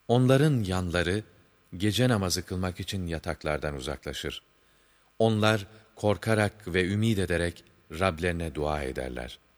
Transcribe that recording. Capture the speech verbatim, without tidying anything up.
Onların yanları, gece namazı kılmak için yataklardan uzaklaşır. Onlar korkarak ve ümid ederek Rablerine dua ederler.